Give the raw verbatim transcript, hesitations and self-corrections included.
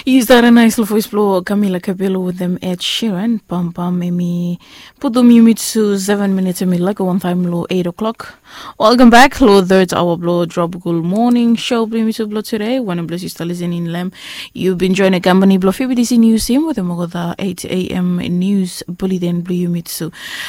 Is that a nice little voice blow? Camila Cabello with them Ed Sheeran. Pam pam emi. Pudum yumitsu seven minutes emi like one time low eight o'clock. Welcome back. Low third hour blow drop good morning show bring me to blow today. One bless you still listening in Lem. You've been joining a company blow F B D C news team with the Mogoda eight a m news bulletin blue yumitsu.